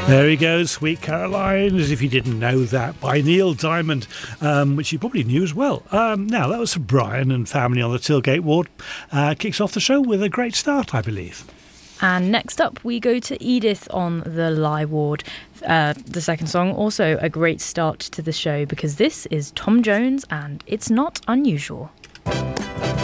There he goes, Sweet Caroline, as if you didn't know that, by Neil Diamond, which you probably knew as well. Now, that was for Brian and family on the Tilgate ward. Kicks off the show with a great start, I believe. And next up, we go to Edith on the Lie ward. The second song, also a great start to the show, because this is Tom Jones and It's Not Unusual.